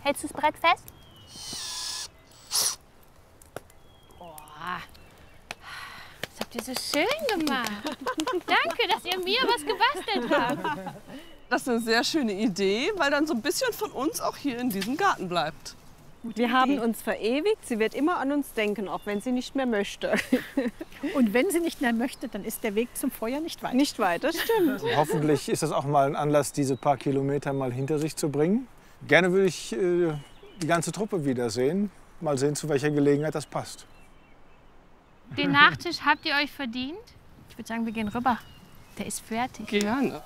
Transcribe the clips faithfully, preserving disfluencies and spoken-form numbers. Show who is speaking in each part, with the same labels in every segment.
Speaker 1: Hältst du das Brett fest? Das habt ihr so schön gemacht. Danke, dass ihr mir was gebastelt habt.
Speaker 2: Das ist eine sehr schöne Idee, weil dann so ein bisschen von uns auch hier in diesem Garten bleibt.
Speaker 3: Wir haben uns verewigt. Sie wird immer an uns denken, auch wenn sie nicht mehr möchte.
Speaker 4: Und wenn sie nicht mehr möchte, dann ist der Weg zum Feuer nicht weit.
Speaker 3: Nicht weit, das stimmt.
Speaker 5: Hoffentlich ist das auch mal ein Anlass, diese paar Kilometer mal hinter sich zu bringen. Gerne würde ich äh, die ganze Truppe wiedersehen. Mal sehen, zu welcher Gelegenheit das passt.
Speaker 1: Den Nachtisch habt ihr euch verdient? Ich würde sagen, wir gehen rüber. Der ist fertig.
Speaker 2: Gerne.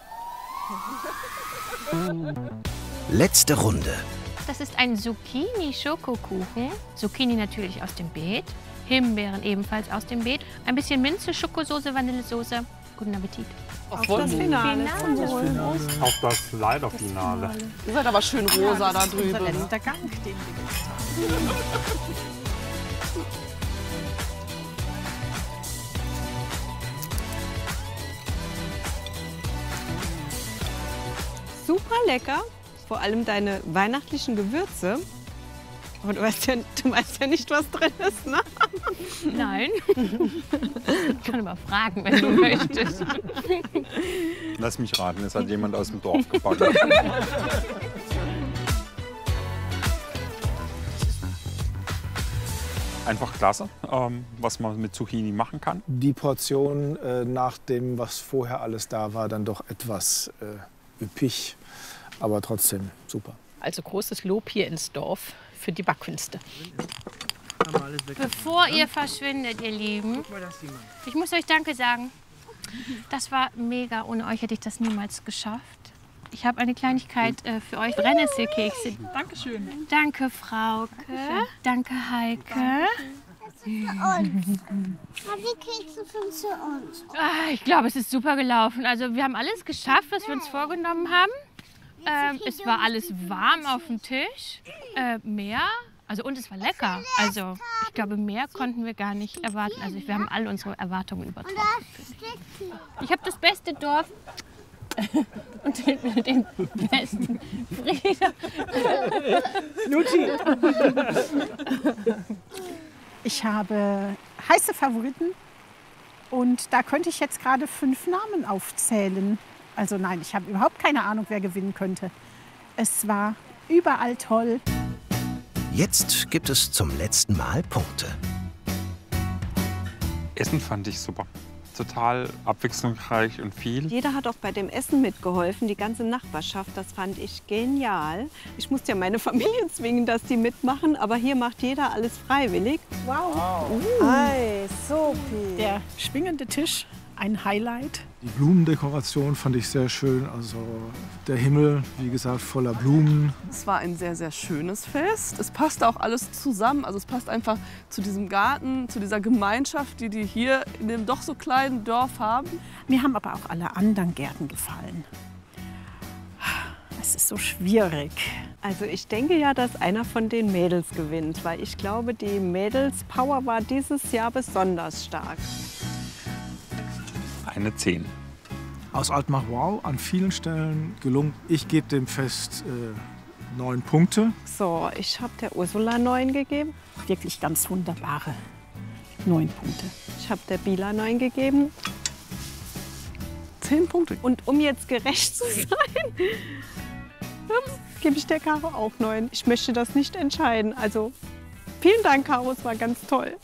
Speaker 6: Letzte Runde.
Speaker 1: Das ist ein Zucchini-Schokokuchen. Zucchini natürlich aus dem Beet. Himbeeren ebenfalls aus dem Beet. Ein bisschen Minze, Schokosoße, Vanillesoße. Guten Appetit.
Speaker 2: Auf das Finale.
Speaker 7: Auf das leider Finale.
Speaker 2: Ihr seid aber schön rosa
Speaker 4: ja,
Speaker 2: da drüben.
Speaker 4: Unser letzter Gang, den wir jetzt haben.
Speaker 3: Super lecker. Vor allem deine weihnachtlichen Gewürze. Aber du weißt ja, du weißt ja nicht, was drin ist, ne?
Speaker 1: Nein. Ich kann aber fragen, wenn du möchtest.
Speaker 7: Lass mich raten, es hat jemand aus dem Dorf gebacken. Einfach klasse, ähm, was man mit Zucchini machen kann.
Speaker 5: Die Portion äh, nach dem, was vorher alles da war, dann doch etwas äh, üppig, aber trotzdem super.
Speaker 4: Also großes Lob hier ins Dorf für die Backkünste.
Speaker 1: Bevor ihr verschwindet, ihr Lieben, ich muss euch Danke sagen. Das war mega. Ohne euch hätte ich das niemals geschafft. Ich habe eine Kleinigkeit äh, für euch. Brennnesselkekse.
Speaker 4: Dankeschön.
Speaker 1: Danke, Frauke. Danke, Heike.
Speaker 8: Für uns. Die Kekse für uns.
Speaker 1: Ah, ich glaube, es ist super gelaufen. Also wir haben alles geschafft, was wir uns vorgenommen haben. Ähm, es war alles warm auf dem Tisch. Äh, mehr. Also und es war lecker. Also ich glaube, mehr konnten wir gar nicht erwarten. Also wir haben all unsere Erwartungen übertroffen. Ich habe das beste Dorf und den, den besten Frieden.
Speaker 4: Ich habe heiße Favoriten und da könnte ich jetzt gerade fünf Namen aufzählen. Also nein, ich habe überhaupt keine Ahnung, wer gewinnen könnte. Es war überall toll.
Speaker 6: Jetzt gibt es zum letzten Mal Punkte.
Speaker 7: Essen fand ich super. Total abwechslungsreich und viel.
Speaker 3: Jeder hat auch bei dem Essen mitgeholfen, die ganze Nachbarschaft. Das fand ich genial. Ich musste ja meine Familie zwingen, dass die mitmachen, aber hier macht jeder alles freiwillig.
Speaker 4: Wow.
Speaker 3: Uh. Ei, so viel.
Speaker 4: Der schwingende Tisch, ein Highlight.
Speaker 5: Die Blumendekoration fand ich sehr schön. Also der Himmel, wie gesagt, voller Blumen.
Speaker 2: Es war ein sehr, sehr schönes Fest. Es passte auch alles zusammen. Also es passt einfach zu diesem Garten, zu dieser Gemeinschaft, die die hier in dem doch so kleinen Dorf haben.
Speaker 4: Mir haben aber auch alle anderen Gärten gefallen. Es ist so schwierig.
Speaker 3: Also ich denke ja, dass einer von den Mädels gewinnt, weil ich glaube, die Mädels-Power war dieses Jahr besonders stark.
Speaker 7: Eine zehn.
Speaker 5: Aus Altmach wow, an vielen Stellen gelungen. Ich gebe dem Fest äh, neun Punkte.
Speaker 3: So, ich habe der Ursula neun gegeben.
Speaker 4: Wirklich ganz wunderbare neun Punkte.
Speaker 3: Ich habe der Bila neun gegeben.
Speaker 2: Zehn Punkte.
Speaker 3: Und um jetzt gerecht zu sein, gebe ich der Caro auch neun. Ich möchte das nicht entscheiden. Also vielen Dank, Caro, es war ganz toll.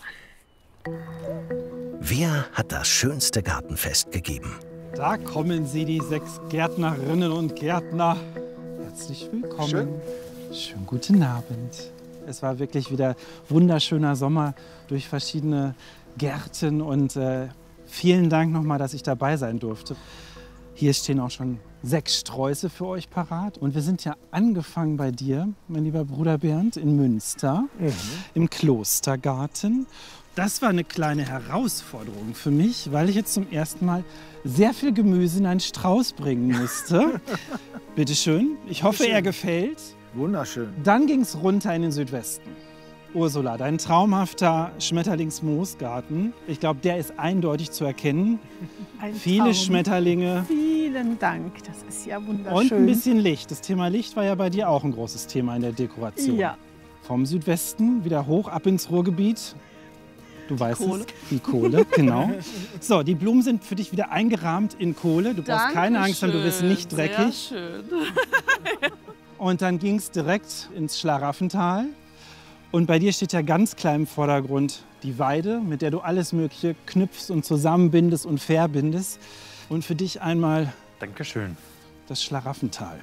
Speaker 6: Wer hat das schönste Gartenfest gegeben?
Speaker 9: Da kommen sie, die sechs Gärtnerinnen und Gärtner. Herzlich willkommen.
Speaker 5: Schön.
Speaker 9: Schönen guten Abend. Es war wirklich wieder wunderschöner Sommer durch verschiedene Gärten. Und äh, vielen Dank nochmal, dass ich dabei sein durfte. Hier stehen auch schon sechs Sträuße für euch parat. Und wir sind ja angefangen bei dir, mein lieber Bruder Bernd, in Münster, mhm. im Klostergarten. Das war eine kleine Herausforderung für mich, weil ich jetzt zum ersten Mal sehr viel Gemüse in einen Strauß bringen musste. Bitte schön. Ich hoffe, er gefällt.
Speaker 5: Wunderschön.
Speaker 9: Dann ging es runter in den Südwesten. Ursula, dein traumhafter Schmetterlingsmoosgarten, ich glaube, der ist eindeutig zu erkennen.
Speaker 4: Ein
Speaker 9: Viele
Speaker 4: Traum.
Speaker 9: Schmetterlinge.
Speaker 4: Vielen Dank, das ist ja wunderschön.
Speaker 9: Und ein bisschen Licht. Das Thema Licht war ja bei dir auch ein großes Thema in der Dekoration.
Speaker 4: Ja.
Speaker 9: Vom Südwesten wieder hoch ab ins Ruhrgebiet. Du weißt
Speaker 2: Kohle.
Speaker 9: es, die Kohle, genau. So, die Blumen sind für dich wieder eingerahmt in Kohle. Du brauchst keine Angst haben, du wirst nicht dreckig.
Speaker 2: Sehr schön.
Speaker 9: Und dann ging es direkt ins Schlaraffental. Und bei dir steht ja ganz klein im Vordergrund die Weide, mit der du alles Mögliche knüpfst und zusammenbindest und verbindest. Und für dich einmal
Speaker 7: Dankeschön.
Speaker 9: das Schlaraffental.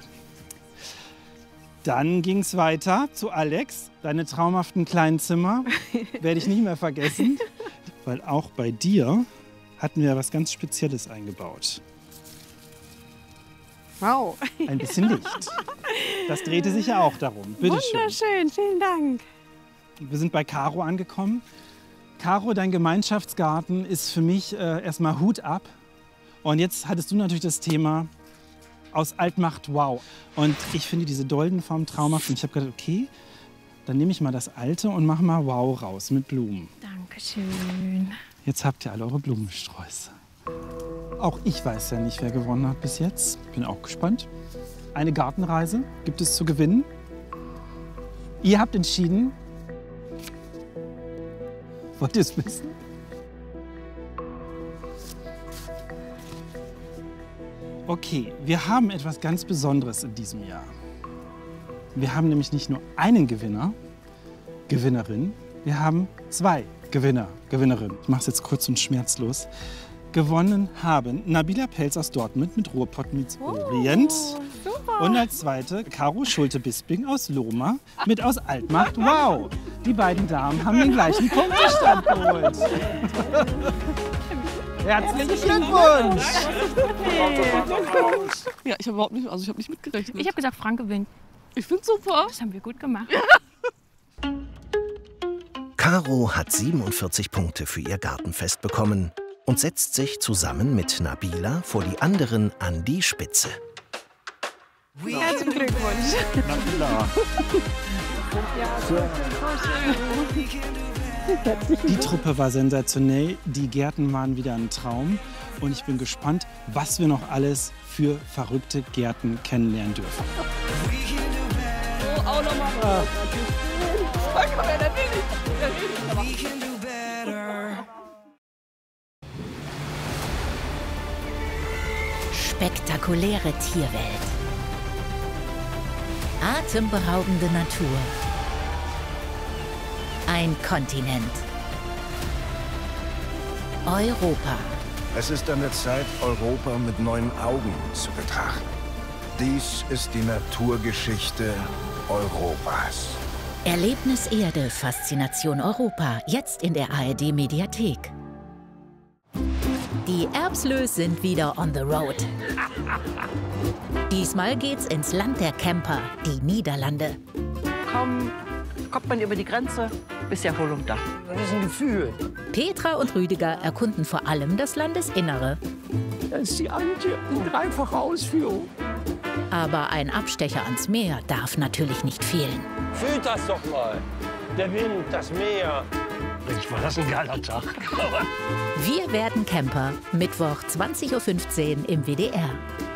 Speaker 9: Dann ging es weiter zu Alex, deine traumhaften kleinen Zimmer. Werde ich nicht mehr vergessen, weil auch bei dir hatten wir was ganz Spezielles eingebaut.
Speaker 3: Wow.
Speaker 9: Ein bisschen Licht. Das drehte sich ja auch darum. Bitte schön.
Speaker 3: Wunderschön, vielen Dank.
Speaker 9: Wir sind bei Caro angekommen. Caro, dein Gemeinschaftsgarten ist für mich äh, erstmal Hut ab. Und jetzt hattest du natürlich das Thema aus Altmacht wow. Und ich finde diese Doldenform traumhaft. Und ich habe gedacht, okay, dann nehme ich mal das Alte und mache mal wow raus mit Blumen.
Speaker 1: Dankeschön.
Speaker 9: Jetzt habt ihr alle eure Blumensträuße. Auch ich weiß ja nicht, wer gewonnen hat bis jetzt. Bin auch gespannt. Eine Gartenreise gibt es zu gewinnen. Ihr habt entschieden. Wollt ihr es wissen? Okay, wir haben etwas ganz Besonderes in diesem Jahr. Wir haben nämlich nicht nur einen Gewinner, Gewinnerin, wir haben zwei Gewinner, Gewinnerinnen. Ich mache es jetzt kurz und schmerzlos. Gewonnen haben Nabila Pelz aus Dortmund mit Ruhrpott meets Orient.
Speaker 3: Super.
Speaker 9: Und als zweite Caro Schulte-Bisping aus Lohmar mit aus Altmacht. Wow! Die beiden Damen haben den gleichen Punktestand geholt. Herzlichen Glückwunsch!
Speaker 2: Ja, ich habe überhaupt nicht, also ich habe nicht mitgerechnet.
Speaker 1: Ich habe gesagt, Frank gewinnt.
Speaker 2: Ich finde super.
Speaker 1: Das haben wir gut gemacht.
Speaker 6: Caro hat siebenundvierzig Punkte für ihr Gartenfest bekommen und setzt sich zusammen mit Nabila vor die anderen an die Spitze.
Speaker 3: Herzlichen Glückwunsch.
Speaker 9: Nabila. Die Truppe war sensationell, die Gärten waren wieder ein Traum und ich bin gespannt, was wir noch alles für verrückte Gärten kennenlernen dürfen.
Speaker 2: Oh, auch nochmal. Ah. Sag mal, der will nicht. Der will nicht.
Speaker 10: Spektakuläre Tierwelt. Atemberaubende Natur. Ein Kontinent. Europa.
Speaker 11: Es ist an der Zeit, Europa mit neuen Augen zu betrachten. Dies ist die Naturgeschichte Europas.
Speaker 10: Erlebnis Erde, Faszination Europa. Jetzt in der A R D-Mediathek. Die Erbslös sind wieder on the road. Diesmal geht's ins Land der Camper, die Niederlande.
Speaker 12: Kaum kommt man über die Grenze, ist die Erholung da. Das ist ein Gefühl.
Speaker 10: Petra und Rüdiger erkunden vor allem das Landesinnere.
Speaker 12: Das ist die Antje, eine dreifache Ausführung.
Speaker 10: Aber ein Abstecher ans Meer darf natürlich nicht fehlen.
Speaker 13: Fühlt das doch mal. Der Wind, das Meer. Mensch, war das ein geiler Tag.
Speaker 10: Wir werden Camper. Mittwoch zwanzig Uhr fünfzehn im W D R.